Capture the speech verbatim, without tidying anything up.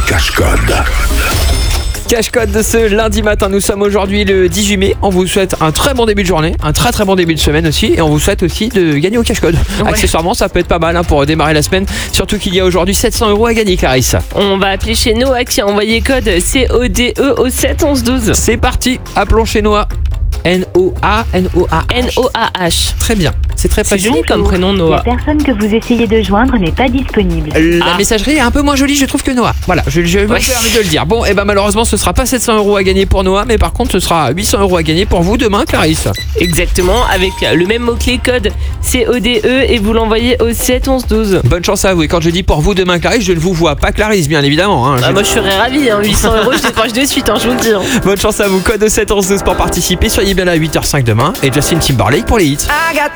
Cache-Code. Cache-Code de ce lundi matin, nous sommes aujourd'hui le dix-huit mai. On vous souhaite un très bon début de journée, un très très bon début de semaine aussi. Et on vous souhaite aussi de gagner au Cache-Code. Ouais. Accessoirement, ça peut être pas mal hein, pour démarrer la semaine. Surtout qu'il y a aujourd'hui sept cents euros à gagner, Clarisse. On va appeler chez Noah qui a envoyé code C O D E au sept onze douze. C'est parti, appelons chez Noah. N O A N O A N O A H. Très bien, c'est très C'est précis. joli comme prénom, La Noah. personne que vous essayez de joindre n'est pas disponible. La Ah. messagerie est un peu moins jolie, je trouve, que Noah. Voilà, je, je me Ouais. permets de le dire. Bon, et ben malheureusement, ce sera pas sept cents euros à gagner pour Noah, mais par contre, ce sera huit cents euros à gagner pour vous demain, Clarisse. Exactement, avec le même mot-clé code C O D E et vous l'envoyez au sept onze douze. Bonne chance à vous. Et quand je dis pour vous demain, Clarisse, je ne vous vois pas Clarisse, bien évidemment. Hein. Ah, Je- moi je serais ravi, hein. huit cents euros, je décroche de suite, hein, je vous le dis. hein. Bonne chance à vous. Code sept onze douze pour participer. Soyez bien là à huit heures zéro cinq demain. Et Justin Timberlake pour les hits.